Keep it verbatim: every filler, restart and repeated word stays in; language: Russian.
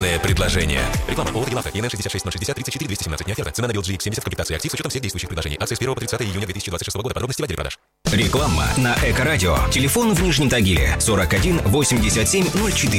Предложение. Реклама. ООО «Тагилавто». ИНН шестьдесят шесть ноль шестьдесят тридцать четыре двести семнадцать. Не оферта. Цена на Билджи икс семьдесят в комплектации актив с учетом всех действующих предложений. Акция с первого по тридцатое июня две тысячи двадцать шестого года. Подробности в отделе продаж. Реклама на Эко-радио. Телефон в Нижнем Тагиле сорок один восемьдесят семь ноль четыре.